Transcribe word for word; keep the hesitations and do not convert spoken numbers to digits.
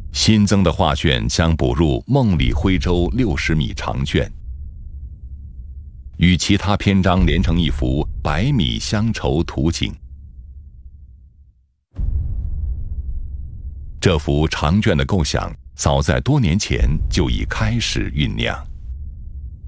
新增的画卷将补入《梦里徽州六十米长卷》，与其他篇章连成一幅百米乡愁图景。这幅长卷的构想，早在多年前就已开始酝酿。